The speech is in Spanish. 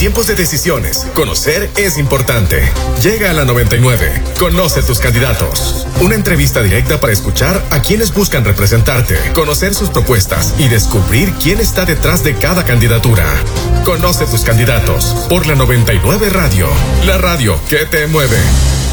tiempos de decisiones, conocer es importante. Llega a la 99. Conoce tus candidatos. Una entrevista directa para escuchar a quienes buscan representarte, conocer sus propuestas y descubrir quién está detrás de cada candidatura. Conoce tus candidatos por la 99 Radio, la radio que te mueve.